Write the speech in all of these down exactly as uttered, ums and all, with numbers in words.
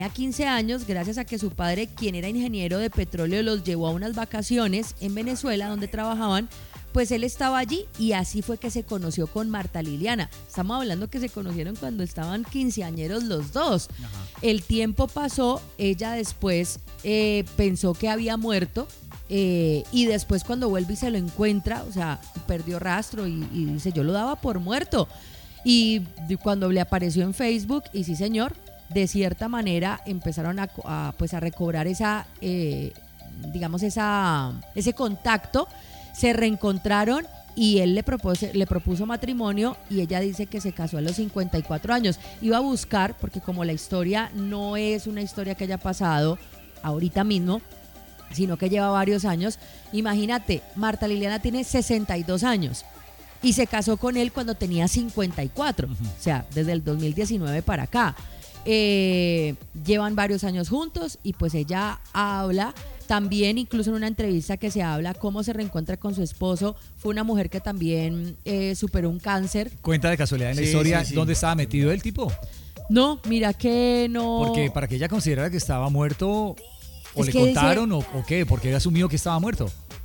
quince años gracias a que su padre, quien era ingeniero de petróleo, los llevó a unas vacaciones en Venezuela donde trabajaban. Pues él estaba allí y así fue que se conoció con Marta Liliana. Estamos hablando que se conocieron cuando estaban quinceañeros los dos. Ajá. El tiempo pasó, ella después eh, pensó que había muerto eh, y después cuando vuelve y se lo encuentra, o sea, perdió rastro y, y dice, yo lo daba por muerto. Y cuando le apareció en Facebook, y sí señor, de cierta manera empezaron a, a, pues a recobrar esa, eh, digamos, esa, ese contacto. Se reencontraron y él le propuso, le propuso matrimonio y ella dice que se casó a los cincuenta y cuatro años. Iba a buscar, porque como la historia no es una historia que haya pasado ahorita mismo, sino que lleva varios años. Imagínate, Marta Liliana tiene sesenta y dos años y se casó con él cuando tenía cincuenta y cuatro, uh-huh. O sea, desde el dos mil diecinueve para acá. Eh, llevan varios años juntos y pues ella habla también, incluso en una entrevista que se habla cómo se reencuentra con su esposo. Fue una mujer que también eh, superó un cáncer. Cuenta de casualidad en la sí, historia sí, sí. ¿Dónde estaba metido el tipo? No, mira que no. Porque para que ella considerara que estaba muerto, o es le contaron dice, o, o qué, porque él asumió que estaba muerto.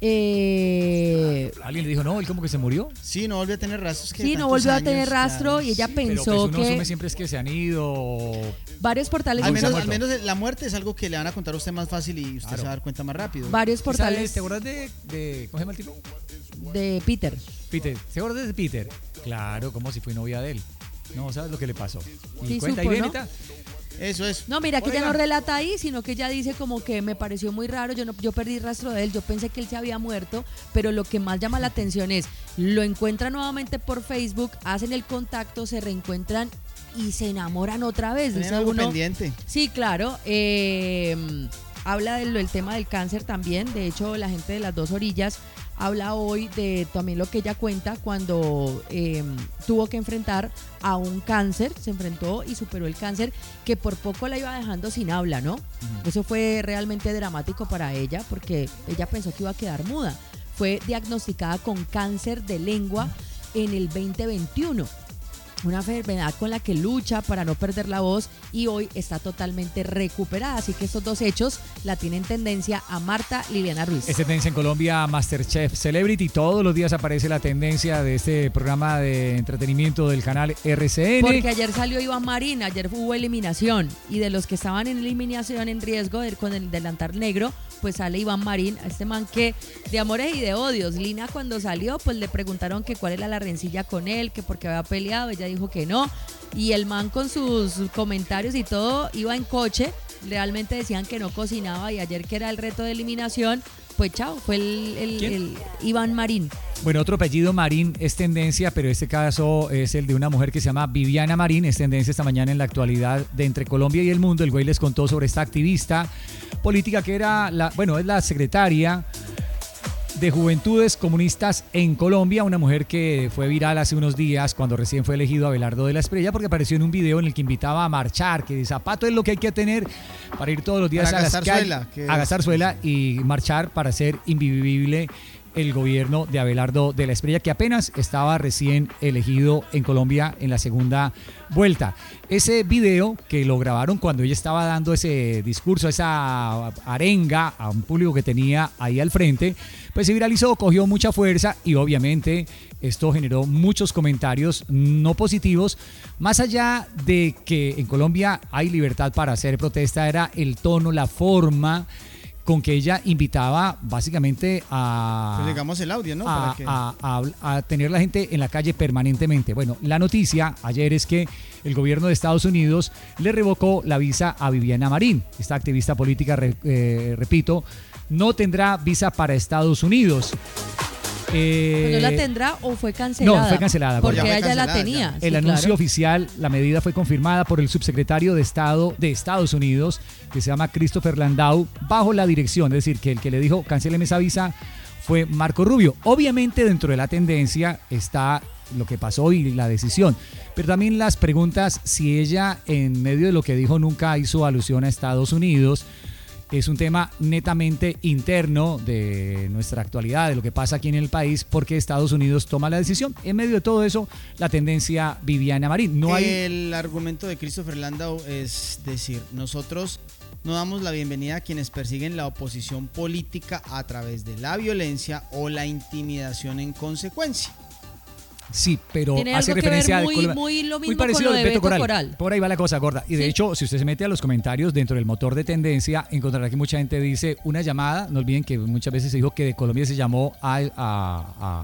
Eh, ¿Alguien le dijo, no, él como que se murió? Sí, no volvió a tener rastros. Que sí, no volvió a tener rastro, ya, y ella sí. pensó pero pues uno que... asume siempre es que se han ido... Varios portales... Al menos, al menos la muerte es algo que le van a contar a usted más fácil y usted claro. se va a dar cuenta más rápido. Varios portales... ¿Te acuerdas de, de... ¿Cómo se llama el tipo? De Peter. Peter, ¿te acuerdas de Peter? Claro, como si fue novia de él. No, ¿sabes lo que le pasó? Y sí, cuenta, supo, y ¿no? Benita. Eso es. No, mira que ella no relata ahí, sino que ella dice como que me pareció muy raro, yo no, yo perdí rastro de él, yo pensé que él se había muerto, pero lo que más llama la atención es, lo encuentran nuevamente por Facebook, hacen el contacto, se reencuentran y se enamoran otra vez. Tienen algo uno, pendiente. Sí, claro. Eh, habla del, del tema del cáncer también, de hecho la gente de las dos orillas habla hoy de también lo que ella cuenta cuando eh, tuvo que enfrentar a un cáncer, se enfrentó y superó el cáncer, que por poco la iba dejando sin habla, ¿no? Uh-huh. Eso fue realmente dramático para ella porque ella pensó que iba a quedar muda. Fue diagnosticada con cáncer de lengua en el veinte veintiuno. Una enfermedad con la que lucha para no perder la voz y hoy está totalmente recuperada. Así que estos dos hechos la tienen tendencia a Marta Liliana Ruiz. Es tendencia en Colombia MasterChef Celebrity. Todos los días aparece la tendencia de este programa de entretenimiento del canal R C N. Porque ayer salió Iván Marín, ayer hubo eliminación. Y de los que estaban en eliminación en riesgo de, con el delantal negro, pues sale Iván Marín, a este man que de amores y de odios. Lina cuando salió, pues le preguntaron que cuál era la rencilla con él, que porque había peleado, ella dijo que no, y el man con sus comentarios y todo iba en coche, realmente decían que no cocinaba y ayer que era el reto de eliminación, pues chao, fue el, el, el Iván Marín. Bueno, otro apellido Marín es tendencia, pero este caso es el de una mujer que se llama Viviana Marín, es tendencia esta mañana en la actualidad de Entre Colombia y el Mundo. El güey les contó sobre esta activista política que era, la, bueno, es la secretaria de Juventudes Comunistas en Colombia, una mujer que fue viral hace unos días cuando recién fue elegido Abelardo de la Espriella porque apareció en un video en el que invitaba a marchar, que de zapato es lo que hay que tener para ir todos los días para a las calles, a gastar suela y marchar para hacer invivible el gobierno de Abelardo de la Espriella, que apenas estaba recién elegido en Colombia en la segunda vuelta. Ese video que lo grabaron cuando ella estaba dando ese discurso, esa arenga a un público que tenía ahí al frente, pues se viralizó, cogió mucha fuerza y obviamente esto generó muchos comentarios no positivos. Más allá de que en Colombia hay libertad para hacer protesta, era el tono, la forma con que ella invitaba básicamente a... Pues digamos el audio, ¿no? A, Para que... a, a, a tener la gente en la calle permanentemente. Bueno, la noticia ayer es que el gobierno de Estados Unidos le revocó la visa a Viviana Marín. Esta activista política, re, eh, repito, no tendrá visa para Estados Unidos. Eh, ¿No la tendrá o fue cancelada? No, fue cancelada. Porque fue ella cancelada, la tenía. El sí, anuncio claro. oficial, la medida fue confirmada por el subsecretario de Estado de Estados Unidos, que se llama Christopher Landau, bajo la dirección, es decir, que el que le dijo cancéleme esa visa fue Marco Rubio. Obviamente dentro de la tendencia está lo que pasó y la decisión, pero también las preguntas si ella en medio de lo que dijo nunca hizo alusión a Estados Unidos. es un tema netamente interno de nuestra actualidad, de lo que pasa aquí en el país, porque Estados Unidos toma la decisión. En medio de todo eso, la tendencia Viviana Marín. No hay... El argumento de Christopher Landau es decir, nosotros no damos la bienvenida a quienes persiguen la oposición política a través de la violencia o la intimidación en consecuencia. Sí, pero Tiene hace algo que referencia ver a muy, Colombia- muy lo mismo muy parecido con lo al de Beto Beto Coral. Coral. Por ahí va la cosa gorda. Y de Sí. hecho, si usted se mete a los comentarios dentro del motor de tendencia, encontrará que mucha gente dice una llamada. No olviden que muchas veces se dijo que de Colombia se llamó a, a- a-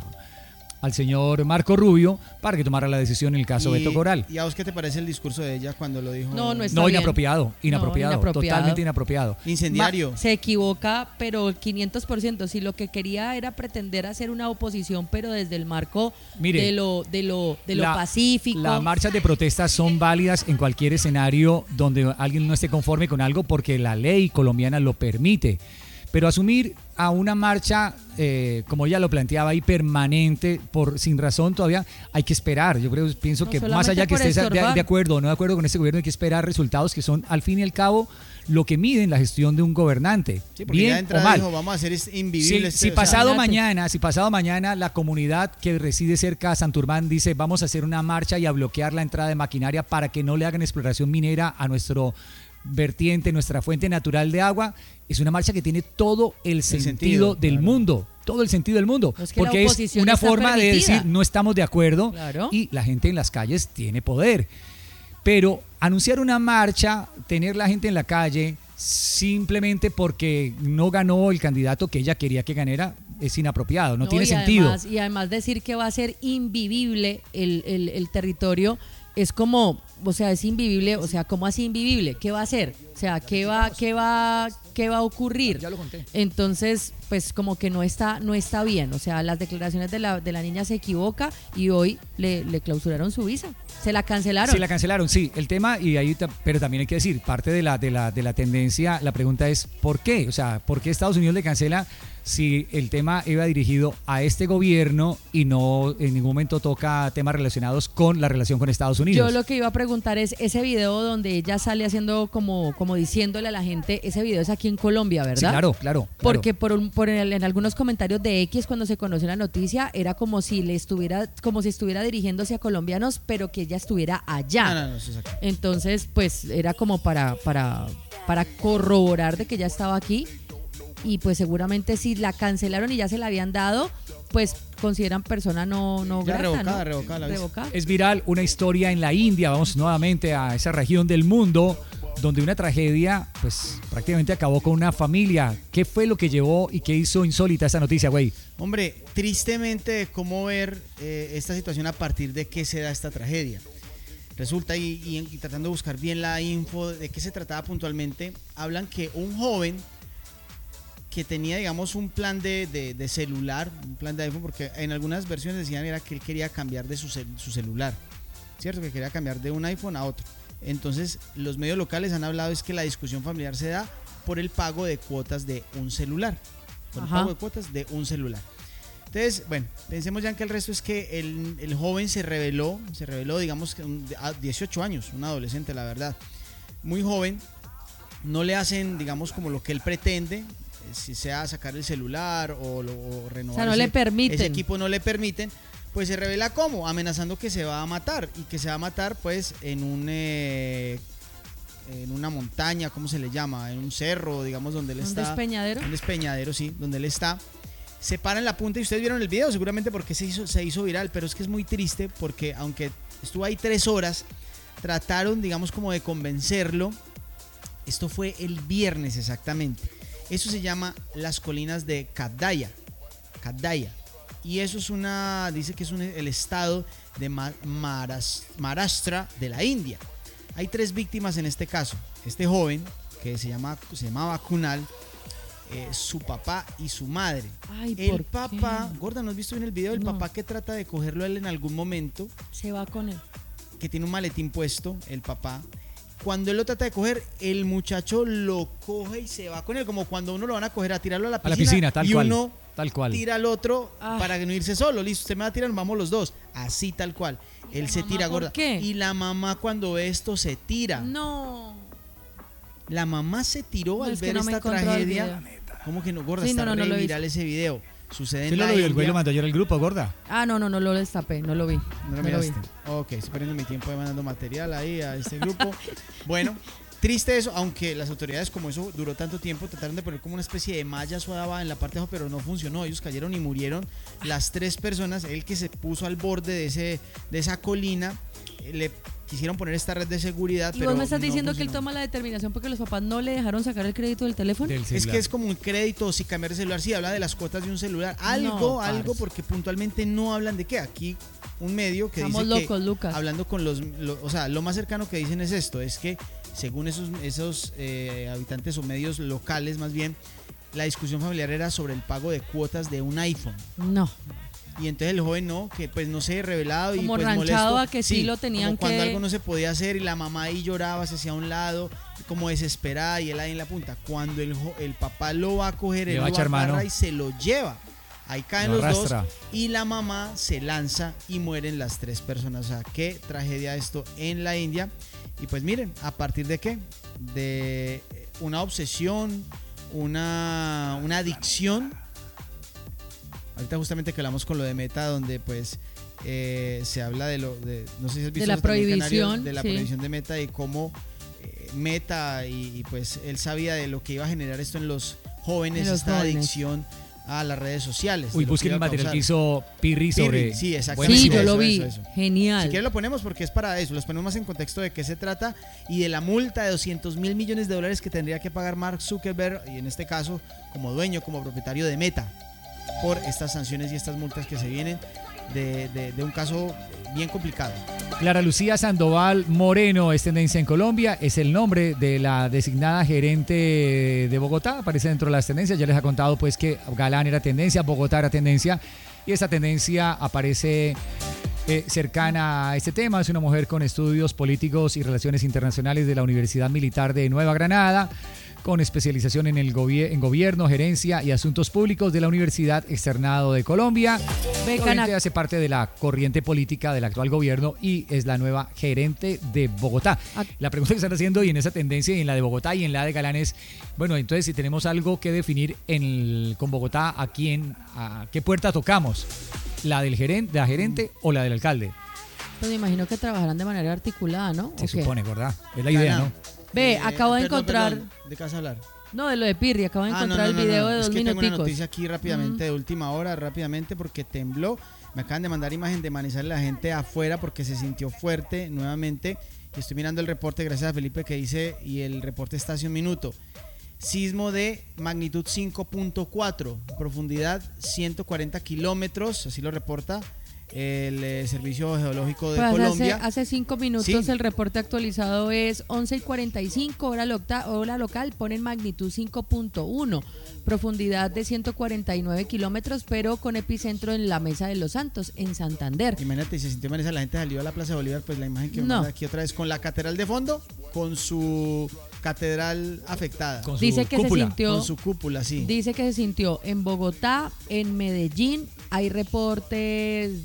al señor Marco Rubio para que tomara la decisión en el caso y, Beto Coral. ¿Y a vos qué te parece el discurso de ella cuando lo dijo? No, no está No, bien. inapropiado, inapropiado, No, inapropiado. totalmente inapropiado. Incendiario. Ma- Se equivoca, pero el quinientos por ciento. Si lo que quería era pretender hacer una oposición, pero desde el marco Mire, de lo, de lo, de lo La- pacífico. Las marchas de protesta son válidas en cualquier escenario donde alguien no esté conforme con algo porque la ley colombiana lo permite. Pero asumir a una marcha, eh, como ella lo planteaba ahí, permanente, por sin razón todavía, hay que esperar. Yo creo, pienso No, que más solamente allá que por estés de, estorbar. de acuerdo o no de acuerdo con este gobierno, hay que esperar resultados que son, al fin y al cabo, lo que miden la gestión de un gobernante. Sí, porque ya de bien o entrada mal. dijo, vamos a hacer es Si, invivible. este- si o sea, pasado imagínate. mañana, si pasado mañana la comunidad que reside cerca a Santurbán dice vamos a hacer una marcha y a bloquear la entrada de maquinaria para que no le hagan exploración minera a nuestro vertiente, nuestra fuente natural de agua, es una marcha que tiene todo el sentido, sentido, del claro. mundo, todo el sentido del mundo, Es que la porque es oposición una está forma de permitida. decir no estamos de acuerdo Claro. y la gente en las calles tiene poder. Pero anunciar una marcha, tener la gente en la calle simplemente porque no ganó el candidato que ella quería que ganara es inapropiado, no, No, tiene y sentido. Además, y además decir que va a ser invivible el, el, el territorio es como, o sea, es invivible, o sea, ¿cómo así invivible? ¿Qué va a hacer? O sea, ¿qué va, qué va, qué va a ocurrir? Ya lo conté. Entonces, pues como que no está, no está bien. O sea, las declaraciones de la, de la niña se equivoca y hoy le, le clausuraron su visa. Se la cancelaron. Sí, la cancelaron, sí. El tema, y ahí, ta- pero también hay que decir, parte de la, de la, de la tendencia, la pregunta es ¿por qué? O sea, ¿por qué Estados Unidos le cancela si el tema iba dirigido a este gobierno y no en ningún momento toca temas relacionados con la relación con Estados Unidos? Yo lo que iba a preguntar es ese video donde ella sale haciendo como, como diciéndole a la gente, ese video es aquí en Colombia, ¿verdad? Sí, claro, claro. claro. Porque por, un- por el- en algunos comentarios de X cuando se conoció la noticia era como si le estuviera como si estuviera dirigiéndose a colombianos, pero que ella estuviera allá. No, no, no, eso es acá. Entonces, pues era como para para para corroborar de que ya estaba aquí y pues seguramente si la cancelaron y ya se la habían dado, pues consideran persona no no Ya grata, revocada, ¿no? revocada la visa. Revocada. Es viral una historia en la India, vamos nuevamente a esa región del mundo donde una tragedia pues prácticamente acabó con una familia. ¿Qué fue lo que llevó y qué hizo insólita esta noticia, güey? Hombre, tristemente cómo ver eh, esta situación a partir de qué se da esta tragedia. Resulta, y, y- y tratando de buscar bien la info de qué se trataba puntualmente, hablan que un joven que tenía, digamos, un plan de, de- de celular, un plan de iPhone, porque en algunas versiones decían era que él quería cambiar de su, cel- su celular, ¿cierto? Que quería cambiar de un iPhone a otro. Entonces, los medios locales han hablado es que la discusión familiar se da por el pago de cuotas de un celular. Por el Ajá. pago de cuotas de un celular. Entonces, bueno, pensemos ya en que el resto es que el, el joven se reveló, se reveló, digamos, que un- a dieciocho años, un adolescente, la verdad, muy joven, no le hacen, digamos, como lo que él pretende, eh, si sea sacar el celular o, lo, o renovar O sea, no ese, le permiten. ese equipo, no le permiten, pues se revela como, amenazando que se va a matar, y que se va a matar, pues, en un... eh, en una montaña, ¿cómo se le llama? En un cerro, digamos, donde él ¿Un está. despeñadero? Un despeñadero, sí, donde él está. Se para en la punta y ustedes vieron el video seguramente porque se hizo, se hizo viral, pero es que es muy triste porque aunque estuvo ahí tres horas, trataron, digamos, como de convencerlo. Esto fue el viernes exactamente. Eso se llama las colinas de Kadaya. Kadaya. Y eso es una, dice que es un- el estado de Ma- Maras- Maharashtra de la India. Hay tres víctimas en este caso. Este joven, que se, llama, se llamaba Kunal, eh, su papá y su madre. Ay, El ¿por papá, qué? Gorda, ¿no has visto bien el video? El No. papá que trata de cogerlo a él en algún momento, Se va con él. que tiene un maletín puesto, el papá. Cuando él lo trata de coger, el muchacho lo coge y se va con él, como cuando uno lo van a coger a tirarlo a la A piscina. la piscina, tal y cual. uno Tal cual. tira al otro Ah. para no irse solo. Listo, usted me va a tirar, vamos los dos. Así tal cual. Él la se mamá tira, por Gorda. qué? Y la mamá cuando ve esto se tira. No. La mamá se tiró No, al es que ver no me he esta encontrado el tragedia. video. ¿Cómo que no, gorda? Sí, Está no, no, no re lo he viral ese video. Sucede ¿Sí en lo la vio? El güey India. lo mandó ayer al grupo, gorda. Ah, no, no, no lo destapé, no lo vi. ¿No lo no lo vi. miraste? Ok, estoy perdiendo mi tiempo de mandando material ahí a este grupo. Bueno, triste eso, aunque las autoridades, como eso duró tanto tiempo, trataron de poner como una especie de malla suave en la parte de abajo, pero no funcionó. Ellos cayeron y murieron las tres personas. El que se puso al borde de, ese, de esa colina, eh, le quisieron poner esta red de seguridad. ¿Y pero vos me estás no diciendo que él funcionó. toma la determinación porque los papás no le dejaron sacar el crédito del teléfono? Del Es celular. que es como un crédito, o si cambiar de celular, si habla de las cuotas de un celular, algo, No, algo, parce. porque puntualmente no hablan de qué. Aquí un medio que Estamos dice locos, que, Lucas. hablando con los, lo- o sea, lo más cercano que dicen es esto, es que según esos, esos eh, habitantes o medios locales más bien, la discusión familiar era sobre el pago de cuotas de un iPhone. No. Y entonces el joven no, que pues no sé, revelado y Como pues ranchado molesto. a que sí lo tenían como cuando que- algo no se podía hacer y la mamá ahí lloraba, se hacía a un lado, como desesperada y él ahí en la punta. Cuando el, jo- el papá lo va a coger, Le él va a lo echar agarra mano. y se lo lleva. Ahí caen Lo los arrastra. dos y la mamá se lanza y mueren las tres personas. O sea, qué tragedia esto en la India. Y pues miren, ¿a partir de qué? De una obsesión, una, una adicción. Ahorita justamente que hablamos con lo de Meta, donde pues eh, se habla de lo, de, no sé si has visto De la eso también, Canario, prohibición, de la sí. prohibición de Meta y cómo eh, Meta y, y, pues él sabía de lo que iba a generar esto en los jóvenes, En los esta jóvenes. adicción a las redes sociales. Uy, de lo que busquen iba el a material causar. que hizo Pirri sobre... Pirri, sí, exactamente. Sí, Buenísimo. yo lo Eso, vi. eso, eso. Genial. Si quieres lo ponemos porque es para eso, los ponemos más en contexto de qué se trata y de la multa de doscientos mil millones de dólares que tendría que pagar Mark Zuckerberg, y en este caso como dueño, como propietario de Meta, por estas sanciones y estas multas que se vienen de, de, de un caso bien complicado. Clara Lucía Sandoval Moreno es tendencia en Colombia, es el nombre de la designada gerente de Bogotá, aparece dentro de las tendencias, ya les ha contado pues que Galán era tendencia, Bogotá era tendencia, y esa tendencia aparece eh, cercana a este tema, es una mujer con estudios políticos y relaciones internacionales de la Universidad Militar de Nueva Granada, con especialización en el gobier- en gobierno, gerencia y asuntos públicos de la Universidad Externado de Colombia. Ve, Obviamente Cana- hace parte de la corriente política del actual gobierno y es la nueva gerente de Bogotá. Ah. La pregunta que están haciendo y en esa tendencia y en la de Bogotá y en la de Galán es, bueno, entonces si tenemos algo que definir en el- con Bogotá, ¿a quién, a qué puerta tocamos? ¿La del gerente, la gerente o la del alcalde? Pues me imagino que trabajarán de manera articulada, ¿no? Se ¿O qué? supone, ¿verdad? Es la idea, Gana. ¿no? Ve, Eh, acabo de perdón, encontrar... perdón, ¿de qué vas a hablar? No, de lo de Pirri, acabo de Ah, no, encontrar no, no, el video no. de Es dos que tengo una minuticos. noticia aquí rápidamente de última hora, rápidamente, porque tembló. Me acaban de mandar imagen de Manizales, la gente afuera, porque se sintió fuerte nuevamente. Estoy mirando el reporte, gracias a Felipe que dice, y el reporte está hace un minuto. Sismo de magnitud cinco punto cuatro, profundidad ciento cuarenta kilómetros, así lo reporta el eh, Servicio Geológico de Pues hace- Colombia. Hace, cinco minutos Sí. el reporte actualizado es once y cuarenta y cinco, hora, locta- hora local, ponen magnitud cinco punto uno, profundidad de ciento cuarenta y nueve kilómetros, pero con epicentro en la Mesa de los Santos, en Santander. Imagínate, se sintió Manizales, la gente salió a la Plaza de Bolívar, pues la imagen que me No. manda aquí otra vez con la catedral de fondo, con su catedral afectada, Con su Dice que cúpula. se sintió... con su cúpula, sí. Dice que se sintió en Bogotá, en Medellín. Hay reportes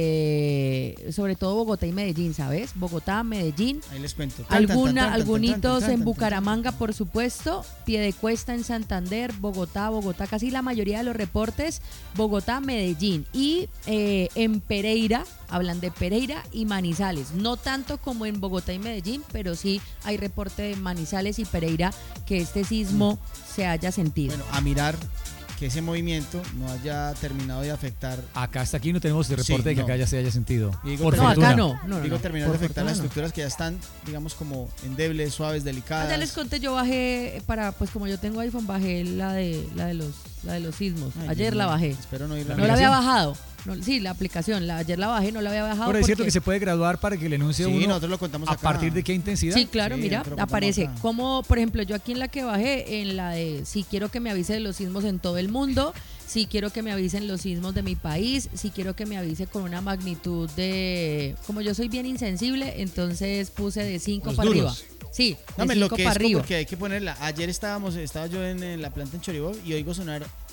de, sobre todo Bogotá y Medellín, ¿sabes? Bogotá, Medellín. Ahí les cuento. Tan, tan, tan, Alguna, tan, tan, algunitos tan, tan, tan, en tan, Bucaramanga, por supuesto. Piedecuesta en Santander, Bogotá, Bogotá. Casi la mayoría de los reportes, Bogotá, Medellín. Y eh, en Pereira, hablan de Pereira y Manizales. No tanto como en Bogotá y Medellín, pero sí hay reporte de Manizales y Pereira que este sismo se haya sentido. Bueno, a mirar que ese movimiento no haya terminado de afectar. Acá hasta aquí no tenemos de reporte Sí, de que no. acá ya se haya sentido. Y digo, Por no, fortuna. acá no. no, no, digo, no. terminar de Por afectar las fortuna no. estructuras que ya están, digamos, como endebles, suaves, Ah, delicadas. ya les conté, yo bajé para, pues como yo tengo iPhone, bajé la de la de los la de los sismos. Ay, Ayer Dios la mío, bajé. Espero no irla No la había bajado. No, sí, la aplicación. La, ayer la bajé, no la había bajado. Ahora es cierto porque- que se puede graduar para que le anuncie Sí, uno nosotros lo contamos a acá. partir de qué intensidad. Sí, claro, Sí, mira, nosotros lo contamos aparece. acá. Como, por ejemplo, yo aquí en la que bajé, en la de si quiero que me avise de los sismos en todo el mundo, si quiero que me avisen los sismos de mi país, si quiero que me avise con una magnitud de... Como yo soy bien insensible, entonces puse de cinco Los para duros. arriba. Sí, No, de me lo cinco que para es arriba. porque hay que ponerla. Ayer estábamos, estaba yo en, en la planta en Choribó y oigo sonar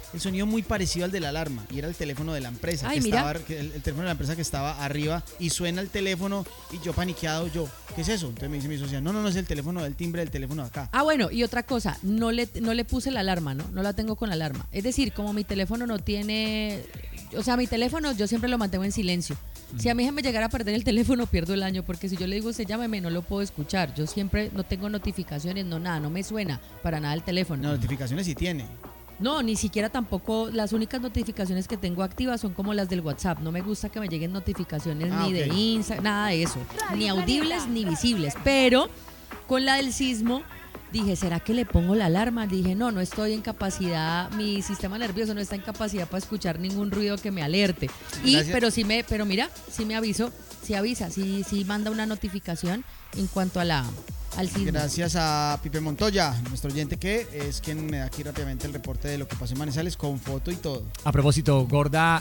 el sonido muy parecido al de la alarma y era el teléfono de la empresa. Ay, que mira. estaba, que el, el teléfono de la empresa que estaba arriba y suena el teléfono y yo paniqueado, yo, ¿qué es eso? Entonces me dice mi socia, no, no, no es el teléfono del timbre del teléfono de acá. Ah, bueno, y otra cosa, no le, no le puse la alarma, ¿no? No la tengo con alarma. Es decir, como mi teléfono no tiene... O sea, mi teléfono yo siempre lo mantengo en silencio. Si a mí se me llegara a perder el teléfono, pierdo el año, porque si yo le digo, usted llámeme, no lo puedo escuchar. Yo siempre no tengo notificaciones, no nada, no me suena para nada el teléfono. No, notificaciones sí tiene. No, ni siquiera tampoco, las únicas notificaciones que tengo activas son como las del WhatsApp. No me gusta que me lleguen notificaciones Ah, ni ok. de Insta, nada de eso. Ni audibles ni visibles. Pero con la del sismo dije, ¿será que le pongo la alarma? Dije, no, no estoy en capacidad, mi sistema nervioso no está en capacidad para escuchar ningún ruido que me alerte. Y, Gracias. pero sí me, pero mira, sí me aviso, sí avisa, sí, sí manda una notificación en cuanto a la al sismo. Gracias a Pipe Montoya, nuestro oyente, que es quien me da aquí rápidamente el reporte de lo que pasó en Manizales con foto y todo. A propósito, Gorda,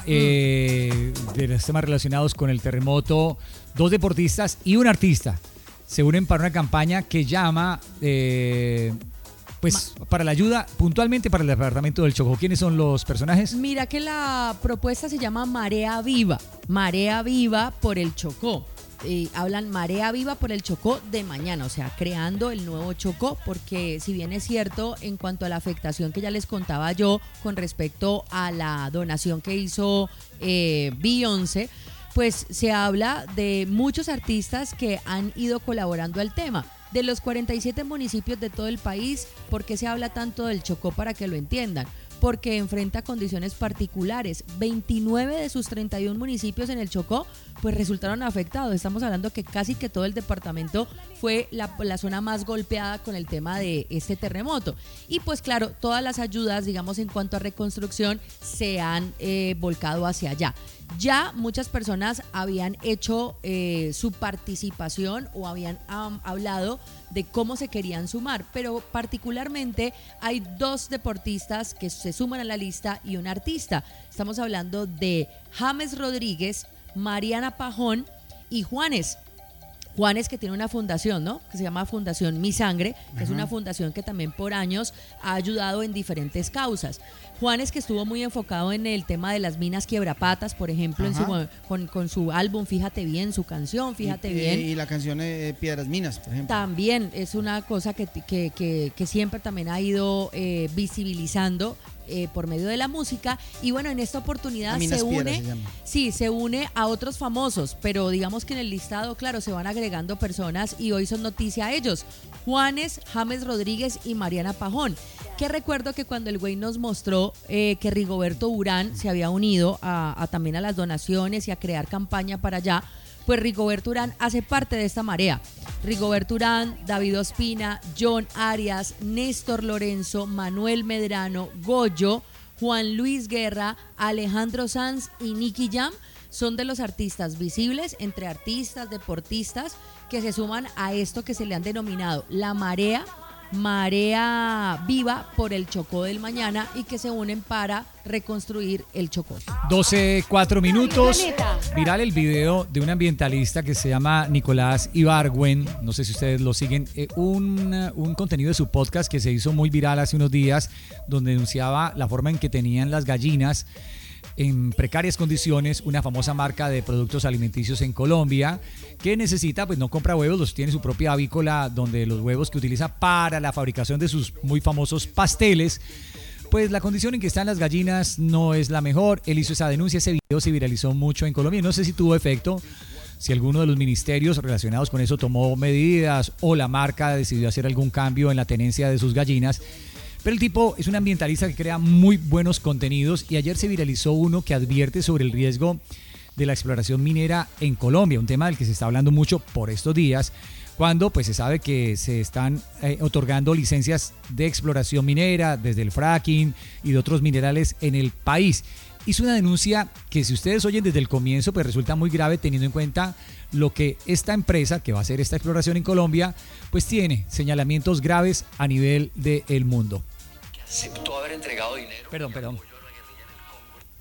eh, de los temas relacionados con el terremoto, dos deportistas y un artista se unen para una campaña que llama, eh, pues, para la ayuda puntualmente para el departamento del Chocó. ¿Quiénes son los personajes? Mira que la propuesta se llama Marea Viva, Marea Viva por el Chocó. Eh, hablan Marea Viva por el Chocó de mañana, o sea, creando el nuevo Chocó, porque si bien es cierto en cuanto a la afectación que ya les contaba yo con respecto a la donación que hizo eh, Beyoncé, pues se habla de muchos artistas que han ido colaborando al tema. De los cuarenta y siete municipios de todo el país, ¿por qué se habla tanto del Chocó para que lo entiendan? Porque enfrenta condiciones particulares. veintinueve de sus treinta y uno municipios en el Chocó pues resultaron afectados. Estamos hablando que casi que todo el departamento fue la, la zona más golpeada con el tema de este terremoto. Y pues claro, todas las ayudas, digamos, en cuanto a reconstrucción se han eh, volcado hacia allá. Ya muchas personas habían hecho eh, su participación o habían um, hablado de cómo se querían sumar, pero particularmente hay dos deportistas que se suman a la lista y un artista. Estamos hablando de James Rodríguez, Mariana Pajón y Juanes. Juanes, que tiene una fundación, ¿no? Que se llama Fundación Mi Sangre, que es una fundación que también por años ha ayudado en diferentes causas. Juanes, que estuvo muy enfocado en el tema de las minas quiebrapatas, por ejemplo, en su, con, con su álbum Fíjate Bien, su canción Fíjate y, Bien. Y la canción eh, Piedras Minas, por ejemplo. También es una cosa que, que, que, que siempre también ha ido eh, visibilizando eh, por medio de la música. Y bueno, en esta oportunidad Minas se Piedras une, se llama. sí, se une a otros famosos, pero digamos que en el listado, claro, se van agregando personas y hoy son noticia ellos. Juanes, James Rodríguez y Mariana Pajón. Que recuerdo que cuando el güey nos mostró eh, que Rigoberto Urán se había unido a, a también a las donaciones y a crear campaña para allá, pues Rigoberto Urán hace parte de esta marea. Rigoberto Urán, David Ospina, John Arias, Néstor Lorenzo, Manuel Medrano, Goyo, Juan Luis Guerra, Alejandro Sanz y Nicky Jam son de los artistas visibles, entre artistas, deportistas, que se suman a esto que se le han denominado la marea, Marea Viva por el Chocó del mañana, y que se unen para reconstruir el Chocó. doce, cuatro minutos. Viral el video de un ambientalista que se llama Nicolás Ibargüen. No sé si ustedes lo siguen. Eh, un, un contenido de su podcast que se hizo muy viral hace unos días, donde denunciaba la forma en que tenían las gallinas en precarias condiciones, una famosa marca de productos alimenticios en Colombia que necesita, pues no compra huevos, los tiene su propia avícola, donde los huevos que utiliza para la fabricación de sus muy famosos pasteles, pues la condición en que están las gallinas no es la mejor. Él hizo esa denuncia, ese video se viralizó mucho en Colombia, no sé si tuvo efecto, si alguno de los ministerios relacionados con eso tomó medidas o la marca decidió hacer algún cambio en la tenencia de sus gallinas. Pero el tipo es un ambientalista que crea muy buenos contenidos y ayer se viralizó uno que advierte sobre el riesgo de la exploración minera en Colombia, un tema del que se está hablando mucho por estos días, cuando pues se sabe que se están eh, otorgando licencias de exploración minera desde el fracking y de otros minerales en el país. Hizo una denuncia que, si ustedes oyen desde el comienzo, pues resulta muy grave, teniendo en cuenta lo que esta empresa que va a hacer esta exploración en Colombia pues tiene señalamientos graves a nivel del mundo. Aceptó haber entregado dinero. Perdón, perdón. ¿Hay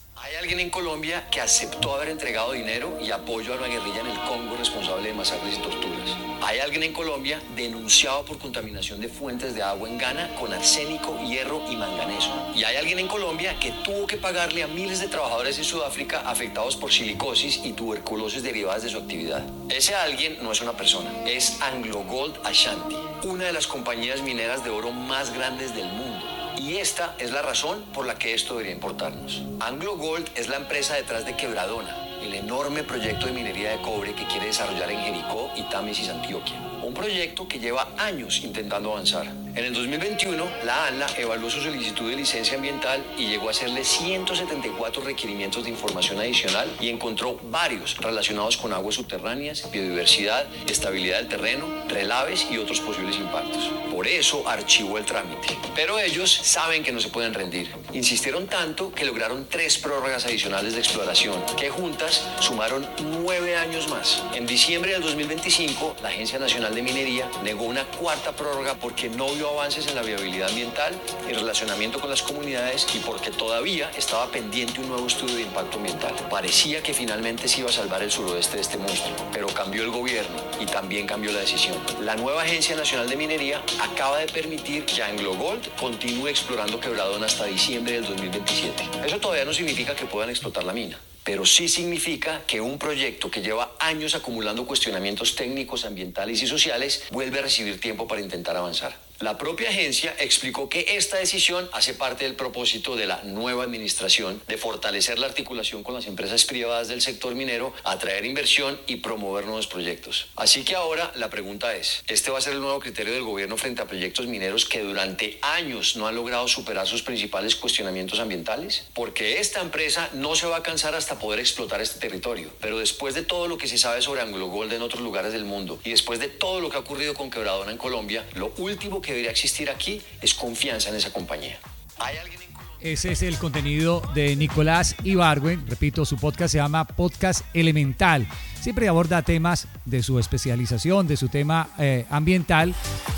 alguien en Colombia que aceptó haber entregado dinero y apoyo a la guerrilla en el Congo responsable de masacres y torturas. Hay alguien en Colombia denunciado por contaminación de fuentes de agua en Ghana con arsénico, hierro y manganeso. Y hay alguien en Colombia que tuvo que pagarle a miles de trabajadores en Sudáfrica afectados por silicosis y tuberculosis derivadas de su actividad. Ese alguien no es una persona, es AngloGold Ashanti, una de las compañías mineras de oro más grandes del mundo. Y esta es la razón por la que esto debería importarnos. AngloGold es la empresa detrás de Quebradona, el enorme proyecto de minería de cobre que quiere desarrollar en Jericó, Itámesis, Antioquia. Un proyecto que lleva años intentando avanzar. En el dos mil veintiuno, la ANLA evaluó su solicitud de licencia ambiental y llegó a hacerle ciento setenta y cuatro requerimientos de información adicional y encontró varios relacionados con aguas subterráneas, biodiversidad, estabilidad del terreno, relaves y otros posibles impactos. Por eso archivó el trámite. Pero ellos saben que no se pueden rendir. Insistieron tanto que lograron tres prórrogas adicionales de exploración, que juntas sumaron nueve años más. En diciembre del dos mil veinticinco, la Agencia Nacional de Minería negó una cuarta prórroga porque no vio avances en la viabilidad ambiental y relacionamiento con las comunidades y porque todavía estaba pendiente un nuevo estudio de impacto ambiental. Parecía que finalmente se iba a salvar el suroeste de este monstruo, pero cambió el gobierno y también cambió la decisión. La nueva Agencia Nacional de Minería acaba de permitir que AngloGold continúe explorando Quebradona hasta diciembre del dos mil veintisiete. Eso todavía no significa que puedan explotar la mina, pero sí significa que un proyecto que lleva años acumulando cuestionamientos técnicos, ambientales y sociales vuelve a recibir tiempo para intentar avanzar. La propia agencia explicó que esta decisión hace parte del propósito de la nueva administración de fortalecer la articulación con las empresas privadas del sector minero, atraer inversión y promover nuevos proyectos. Así que ahora la pregunta es, ¿este va a ser el nuevo criterio del gobierno frente a proyectos mineros que durante años no han logrado superar sus principales cuestionamientos ambientales? Porque esta empresa no se va a cansar hasta poder explotar este territorio. Pero después de todo lo que se sabe sobre AngloGold en otros lugares del mundo y después de todo lo que ha ocurrido con Quebradona en Colombia, lo último que debería existir aquí es confianza en esa compañía. ¿Hay alguien en Colombia? Ese es el contenido de Nicolás Ibargüen. Repito, su podcast se llama Podcast Elemental. Siempre aborda temas de su especialización, de su tema eh, ambiental.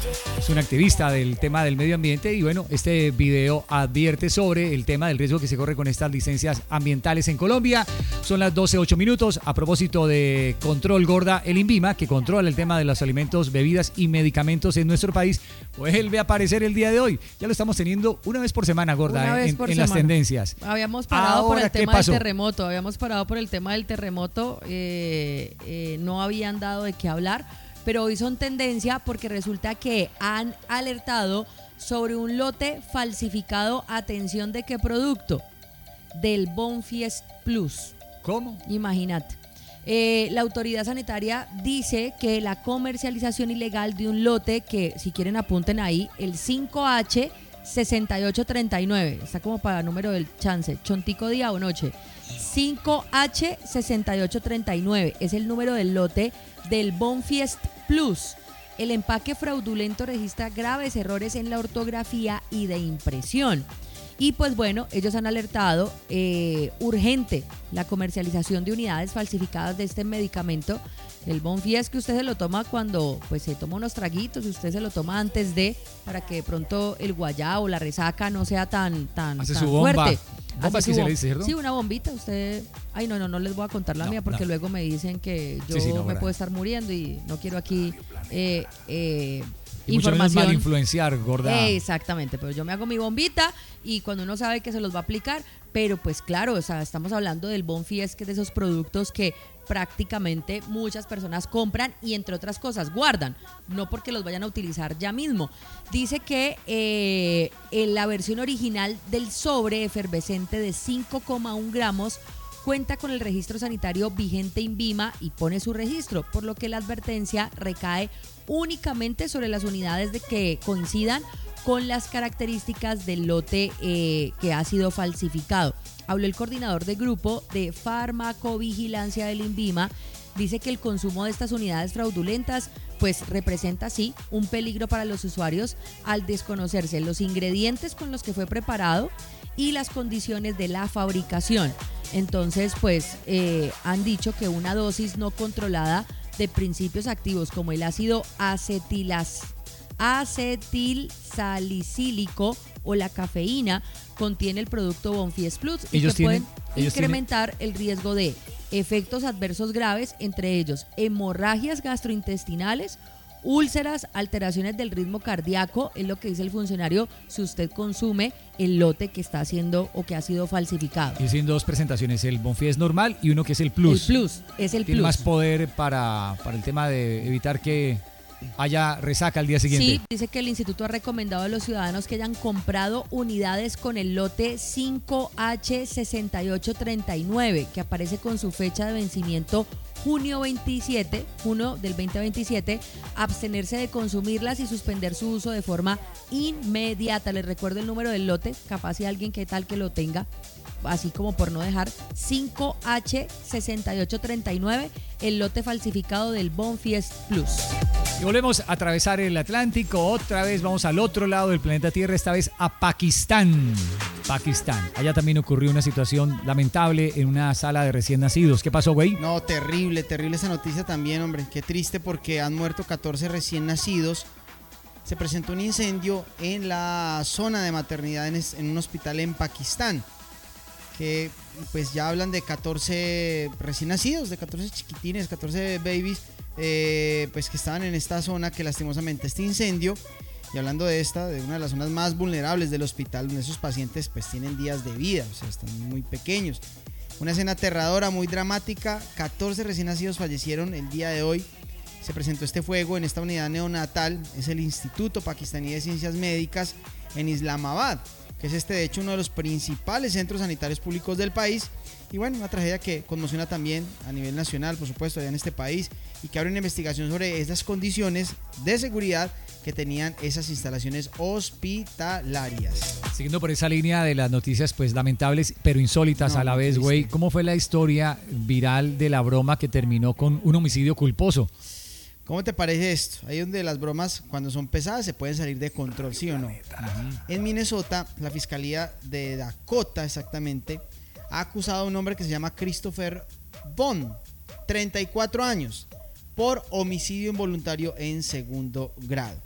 Es un activista del tema del medio ambiente y bueno, este video advierte sobre el tema del riesgo que se corre con estas licencias ambientales en Colombia. Son las doce ocho minutos. A propósito de Control Gorda, el INVIMA, que controla el tema de los alimentos, bebidas y medicamentos en nuestro país, vuelve a aparecer el día de hoy. Ya lo estamos teniendo una vez por semana, Gorda, en, en las tendencias. Habíamos parado Ahora, por el ¿qué tema pasó? del terremoto, habíamos parado por el tema del terremoto, eh, eh, no habían dado de qué hablar, pero hoy son tendencia porque resulta que han alertado sobre un lote falsificado, atención, ¿de qué producto? Del Bonfiest Plus. ¿Cómo? Imagínate. Eh, la autoridad sanitaria dice que la comercialización ilegal de un lote que, si quieren apunten ahí, el cinco H sesenta y ocho treinta y nueve, está como para número del chance, chontico día o noche, cinco H sesenta y ocho treinta y nueve es el número del lote del Bonfiest Plus. El empaque fraudulento registra graves errores en la ortografía y de impresión. Y pues bueno, ellos han alertado eh, urgente la comercialización de unidades falsificadas de este medicamento. El Bonfiest, que usted se lo toma cuando pues se toma unos traguitos, usted se lo toma antes de, para que de pronto el guayabo, la resaca no sea tan, tan, Hace tan su bomba. fuerte. Bombas Hace que su se bom- le dice, ¿cierto? Sí, una bombita. Usted, ay no, no, no les voy a contar la No, mía porque no. luego me dicen que yo Sí, sí, no, me Gorda. puedo estar muriendo y no quiero aquí eh, eh, Y mucho menos información. mal influenciar, Gorda. Exactamente, pero yo me hago mi bombita y cuando uno sabe que se los va a aplicar, pero pues claro, o sea, estamos hablando del Bonfiest, que es de esos productos que prácticamente muchas personas compran y entre otras cosas guardan, no porque los vayan a utilizar ya mismo. Dice que eh, en la versión original del sobre efervescente de cinco coma uno gramos cuenta con el registro sanitario vigente INVIMA y pone su registro, por lo que la advertencia recae únicamente sobre las unidades de que coincidan con las características del lote eh, que ha sido falsificado. Habló el coordinador de grupo de farmacovigilancia del INVIMA, dice que el consumo de estas unidades fraudulentas pues representa sí un peligro para los usuarios al desconocerse los ingredientes con los que fue preparado y las condiciones de la fabricación. Entonces pues eh, han dicho que una dosis no controlada de principios activos como el ácido acetilas acetil salicílico o la cafeína contiene el producto Bonfies Plus y Ellos que pueden tienen- ellos incrementar el riesgo de efectos adversos graves, entre ellos hemorragias gastrointestinales, úlceras, alteraciones del ritmo cardíaco, es lo que dice el funcionario si usted consume el lote que está haciendo o que ha sido falsificado. Y tienen dos presentaciones, el Bonfies normal y uno que es el Plus. El Plus, es el Tiene Plus. más poder para, para el tema de evitar que haya resaca al día siguiente. Sí, dice que el instituto ha recomendado a los ciudadanos que hayan comprado unidades con el lote cinco H sesenta y ocho treinta y nueve, que aparece con su fecha de vencimiento junio veintisiete, junio del veinte veintisiete, abstenerse de consumirlas y suspender su uso de forma inmediata. Les recuerdo el número del lote, capaz si alguien que tal que lo tenga, así como por no dejar, cinco H sesenta y ocho treinta y nueve, el lote falsificado del Bonfies Plus. Y volvemos a atravesar el Atlántico, otra vez vamos al otro lado del planeta Tierra, esta vez a Pakistán. Pakistán. Allá también ocurrió una situación lamentable en una sala de recién nacidos. ¿Qué pasó, güey? No, terrible, terrible esa noticia también, hombre. Qué triste porque han muerto catorce recién nacidos. Se presentó un incendio en la zona de maternidad en, es- en un hospital en Pakistán. Que pues ya hablan de catorce recién nacidos, de catorce chiquitines, catorce babies, eh, pues que estaban en esta zona que lastimosamente este incendio, y hablando de esta, de una de las zonas más vulnerables del hospital, donde esos pacientes pues tienen días de vida, o sea, están muy pequeños. Una escena aterradora, muy dramática, catorce recién nacidos fallecieron el día de hoy. Se presentó este fuego en esta unidad neonatal, es el Instituto Pakistaní de Ciencias Médicas en Islamabad, que es este de hecho uno de los principales centros sanitarios públicos del país. Y bueno, una tragedia que conmociona también a nivel nacional, por supuesto, allá en este país, y que abre una investigación sobre esas condiciones de seguridad que tenían esas instalaciones hospitalarias. Siguiendo por esa línea de las noticias pues lamentables pero insólitas No, a la muy vez, triste. güey, ¿cómo fue la historia viral de la broma que terminó con un homicidio culposo? ¿Cómo te parece esto? Ahí donde las bromas, cuando son pesadas, se pueden salir de control, ¿sí o no? En Minnesota, la Fiscalía de Dakota, exactamente, ha acusado a un hombre que se llama Christopher Bond, treinta y cuatro años, por homicidio involuntario en segundo grado.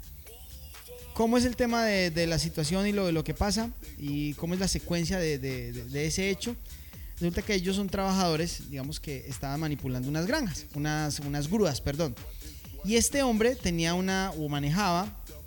¿Cómo es el tema de, de la situación y lo de lo que pasa? ¿Y cómo es la secuencia de, de- de- de ese hecho? Resulta que ellos son trabajadores, digamos que estaban manipulando unas granjas, unas, unas grúas, perdón. Y este hombre tenía una, o manejaba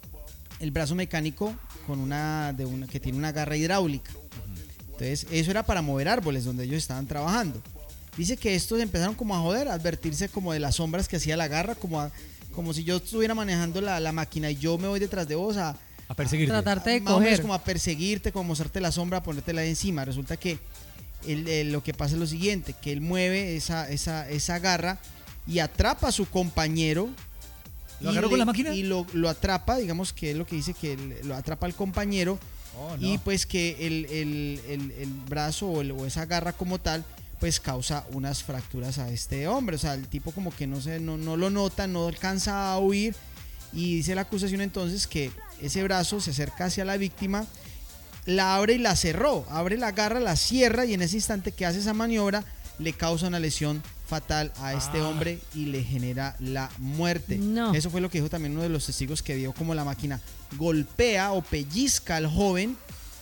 el brazo mecánico con una, de una que tiene una garra hidráulica. Entonces, eso era para mover árboles donde ellos estaban trabajando. Dice que estos empezaron como a joder, a advertirse como de las sombras que hacía la garra, como, a- como si yo estuviera manejando la, la máquina y yo me voy detrás de vos a, A perseguirte. Tratarte de más o menos coger. como a perseguirte, como a mostrarte la sombra, a ponértela ahí encima. Resulta que él, él, lo que pasa es lo siguiente, que él mueve esa, esa, esa garra y atrapa a su compañero. ¿Lo y agarró le- con la máquina? Y lo, lo atrapa, digamos que es lo que dice, que él- lo atrapa al compañero. Oh, no. Y pues que el, el- el- el brazo o, el- o esa garra como tal pues causa unas fracturas a este hombre. O sea, el tipo como que no, se, no, no lo nota, no alcanza a huir, y dice la acusación entonces que ese brazo se acerca hacia la víctima, la abre y la cerró, abre la garra, la cierra, y en ese instante que hace esa maniobra le causa una lesión fatal a este Ah. hombre y le genera la muerte. No. Eso fue lo que dijo también uno de los testigos, que vio como la máquina golpea o pellizca al joven,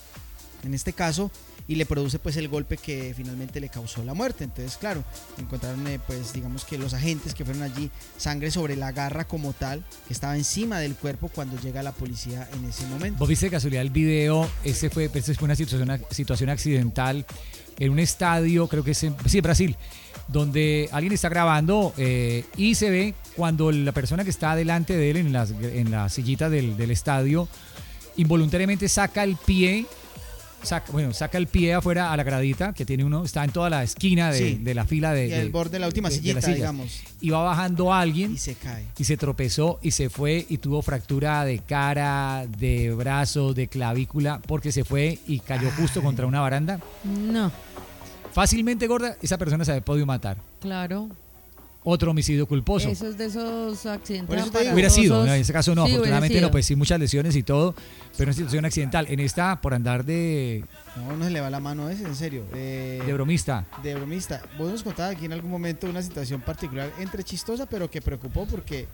en este caso, y le produce pues el golpe que finalmente le causó la muerte. Entonces, claro, encontraron eh, pues digamos que los agentes que fueron allí sangre sobre la garra como tal, que estaba encima del cuerpo cuando llega la policía en ese momento. ¿Vos viste de casualidad el video? Ese fue, ese fue una situación, situación accidental en un estadio, creo que es en, sí, en Brasil, donde alguien está grabando eh, y se ve cuando la persona que está delante de él en las, en la sillita del, del estadio involuntariamente saca el pie, saca, bueno, saca el pie afuera a la gradita que tiene uno, está en toda la esquina de, Sí. de la fila de, Y al de- borde de la última de- de sillita, las sillas. digamos. Y va bajando alguien Y se cae. y se tropezó y se fue y tuvo fractura de cara, de brazo, de clavícula, porque se fue y cayó justo Ay. contra una baranda. No, Fácilmente, gorda, esa persona se había podido matar. claro. Otro homicidio culposo. Eso es de esos accidentes. Por eso te digo. Hubiera sido, aparatosos. ¿no? En ese caso no, Sí, hubiera afortunadamente sido. no, pues sí, muchas lesiones y todo, pero una situación accidental. En esta, por andar de, No, no se le va la mano a ese, en serio. Eh, de bromista. de bromista. Vos nos contabas aquí en algún momento una situación particular entre chistosa, pero que preocupó porque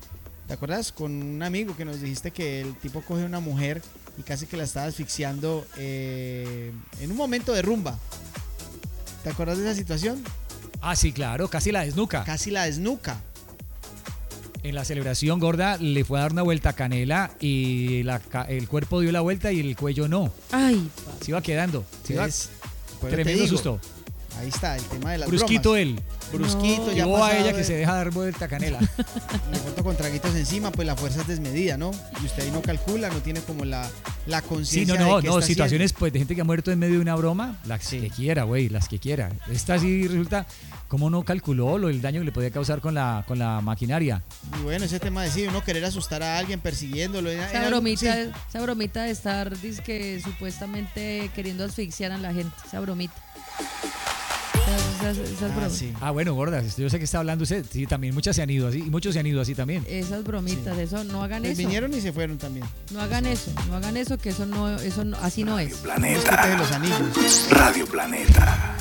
¿Te acuerdas? Con un amigo que nos dijiste que el tipo coge a una mujer y casi que la estaba asfixiando eh, en un momento de rumba. ¿Te acuerdas de esa situación? Ah, sí, claro, casi la desnuca. Casi la desnuca. En la celebración, gorda, le fue a dar una vuelta a Canela y la, el cuerpo dio la vuelta y el cuello no. Ay, se iba quedando. Se iba, Es, pues tremendo digo, susto. Ahí está, el tema de las Brusquito bromas. él. Brusquito, No. ya Llevó a pasado ella que de- se deja dar vuelta a Canela. Le cuento con traguitos encima, pues la fuerza es desmedida, ¿no? Y usted ahí no calcula, no tiene como la, la Sí, conciencia no, no, de qué no, está situaciones pues de gente que ha muerto en medio de una broma, las Sí. que quiera, güey, las que quiera. Esta sí resulta, ¿cómo no calculó lo el daño que le podía causar con la, con la maquinaria? haciendo. Y bueno, ese tema de sí, uno querer asustar a alguien persiguiéndolo. en- en esa algún- bromita, sí. esa bromita de estar dizque, supuestamente queriendo asfixiar a la gente. Esa bromita. Esas, esas- esas Ah, bromas. sí. Ah, bueno, gorda, yo sé que está hablando usted, sí, también muchas se han ido así, y muchos se han ido así también. Esas bromitas, Sí. eso, no hagan Pues eso. vinieron y se fueron también. No hagan eso, no hagan eso, que eso no, eso no, así no es. Los Planeta. de los anillos. Radio Planeta.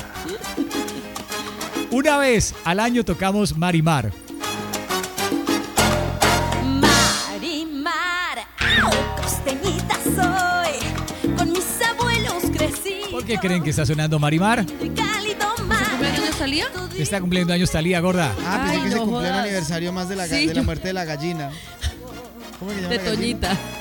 Una vez al año tocamos Marimar. Marimar, au, costeñita soy, con mis abuelos crecí. ¿Por qué creen que está sonando Marimar? Y cálido mar. ¿Cumpleaños de Thalía? Está cumpliendo años Talía, gorda. Ah, pensé Ay, que se no cumplió el jodas. aniversario más de la, ga- Sí, de la yo- muerte de la gallina. ¿Cómo que se llama De la gallina? Toñita.